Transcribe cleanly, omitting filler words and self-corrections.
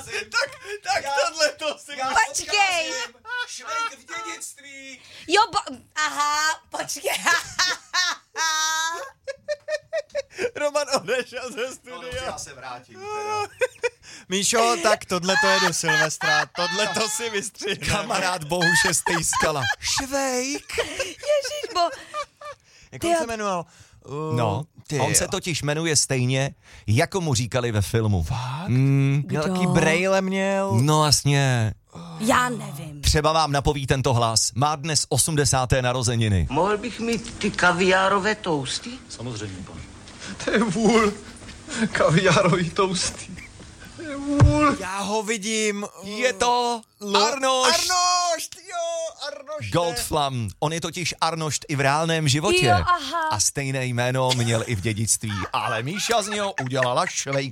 Tak tohle to si Počkej. Švejk v dědictví. Jo, aha, počkej. Roman odešel ze No, studia. já se vrátím. Míšo, tak tohle to je do Silvestra. Tohle to si vystřihne. Kamarád Bohuše Stejskala. Švejk. Ježišbo. Jak on se jmenoval? No, on se totiž jmenuje stejně, jako mu říkali ve filmu. Fakt? Kdo? Jaký brejle měl? No jasně. Já nevím. Třeba vám napoví tento hlas. Má dnes 80. narozeniny. Mohl bych mít ty kaviárové tousty? Samozřejmě, pan. To je vůl. Kaviárový tousty. To je vůl. Já ho vidím. Je to Arnošt. Arnošt, jo, Arnošt. Goldflam. On je totiž Arnošt i v reálném životě. Jo, aha. A stejné jméno měl i v dědictví. Ale Míša z něho udělala Švejka.